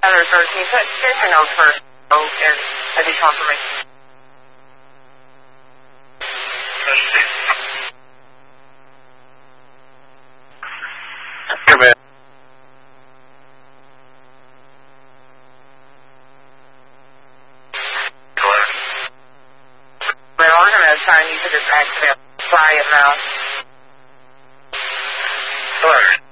Other sir, can you put your notes first? Oh, and additional information. Here, man. My ornament is trying to use it as accident. Fly it now. Hello.